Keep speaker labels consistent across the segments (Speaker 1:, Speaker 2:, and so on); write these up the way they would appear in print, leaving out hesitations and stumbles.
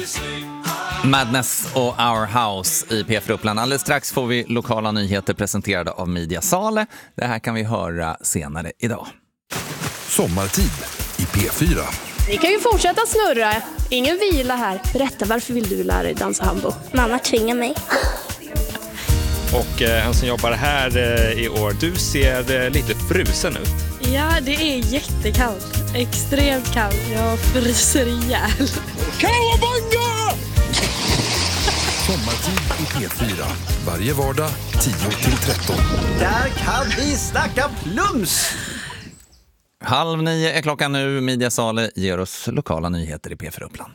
Speaker 1: Madness och Our House i P4 Uppland. Alldeles strax får vi lokala nyheter presenterade av Media Sale. Det här kan vi höra senare idag.
Speaker 2: Sommartid i P4.
Speaker 3: Ni kan ju fortsätta snurra. Ingen vila här. Berätta, varför vill du lära dig dansa hambo?
Speaker 4: Mamma tvingar mig.
Speaker 5: Och han som jobbar här i år, du ser lite frusen ut.
Speaker 3: Ja, det är jättekallt. Extremt kallt. Jag fryser ihjäl.
Speaker 2: Kawabanga! Sommartid i P4. Varje vardag 10-13.
Speaker 6: Där kan vi snacka plums!
Speaker 1: 8:30 är klockan nu. Media Sale ger oss lokala nyheter i P4 Uppland.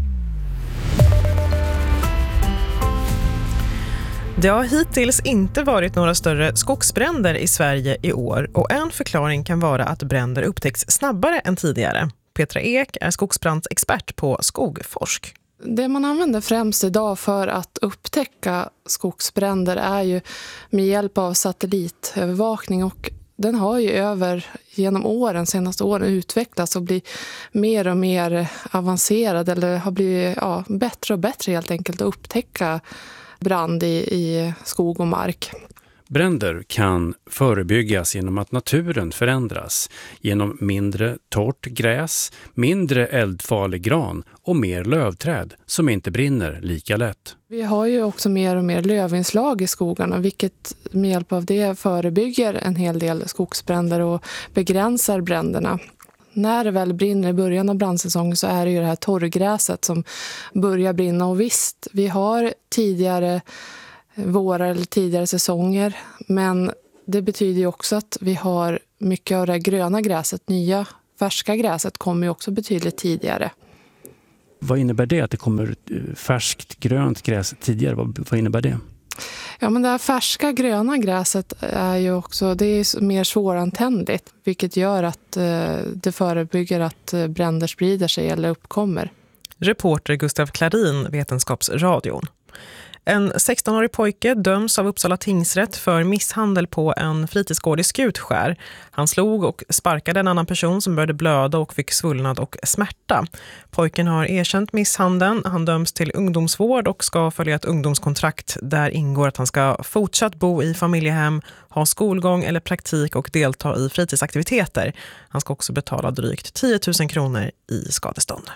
Speaker 7: Det har hittills inte varit några större skogsbränder i Sverige i år och en förklaring kan vara att bränder upptäcks snabbare än tidigare. Petra Ek är skogsbrandsexpert på Skogforsk.
Speaker 8: Det man använder främst idag för att upptäcka skogsbränder är ju med hjälp av satellitövervakning, och den har ju genom senaste åren utvecklats och blir mer och mer avancerad, eller har blivit bättre och bättre helt enkelt att upptäcka brand i skog och mark.
Speaker 9: Bränder kan förebyggas genom att naturen förändras, genom mindre torrt gräs, mindre eldfarlig gran och mer lövträd som inte brinner lika lätt.
Speaker 8: Vi har ju också mer och mer lövinslag i skogarna, vilket med hjälp av det förebygger en hel del skogsbränder och begränsar bränderna. När det väl brinner i början av brandsäsongen så är det ju det här torrgräset som börjar brinna. Och visst, vi har tidigare vårar eller tidigare säsonger, men det betyder ju också att vi har mycket av det gröna gräset, nya färska gräset kommer ju också betydligt tidigare.
Speaker 9: Vad innebär det att det kommer färskt grönt gräs tidigare? Vad innebär det?
Speaker 8: Ja, men det här färska gröna gräset är ju också, det är mer svårantändligt, vilket gör att det förebygger att bränder sprider sig eller uppkommer.
Speaker 7: Reporter Gustav Klarin, Vetenskapsradion. En 16-årig pojke döms av Uppsala tingsrätt för misshandel på en fritidsgård i Skutskär. Han slog och sparkade en annan person som började blöda och fick svullnad och smärta. Pojken har erkänt misshandeln. Han döms till ungdomsvård och ska följa ett ungdomskontrakt. Där ingår att han ska fortsatt bo i familjehem, ha skolgång eller praktik och delta i fritidsaktiviteter. Han ska också betala drygt 10 000 kronor i skadestånd.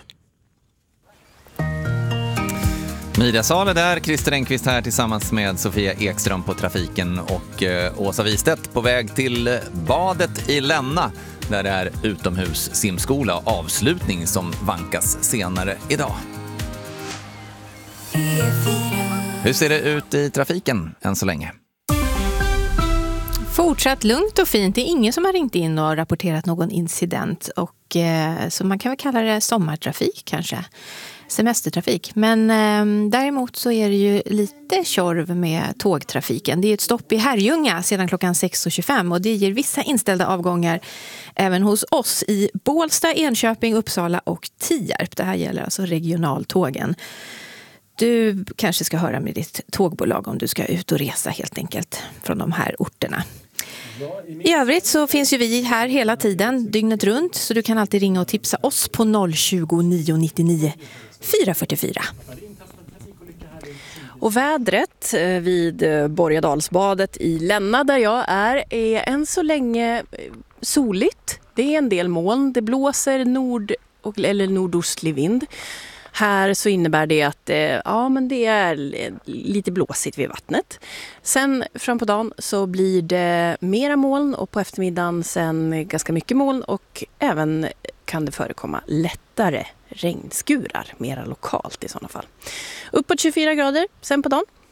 Speaker 1: Media Sale där, Christer Engqvist här tillsammans med Sofia Ekström på trafiken och Åsa Wistedt på väg till badet i Länna där det är utomhus simskola och avslutning som vankas senare idag. Hur ser det ut i trafiken än så länge?
Speaker 10: Fortsatt lugnt och fint. Det är ingen som har ringt in och rapporterat någon incident. Och, så man kan väl kalla det sommartrafik kanske. Semestertrafik. Men däremot så är det ju lite tjorv med tågtrafiken. Det är ett stopp i Herrljunga sedan klockan 6.25 och det ger vissa inställda avgångar även hos oss i Bålsta, Enköping, Uppsala och Tierp. Det här gäller alltså regionaltågen. Du kanske ska höra med ditt tågbolag om du ska ut och resa helt enkelt från de här orterna. I övrigt så finns ju vi här hela tiden, dygnet runt, så du kan alltid ringa och tipsa oss på 020-999 444.
Speaker 11: Och vädret vid Borgadalsbadet i Länna där jag är än så länge soligt. Det är en del moln, det blåser eller nordostlig vind. Här så innebär det att men det är lite blåsigt vid vattnet. Sen fram på dagen så blir det mera moln och på eftermiddagen sen ganska mycket moln och även kan det förekomma lättare regnskurar, mera lokalt i sådana fall. Uppåt 24 grader sen på dagen.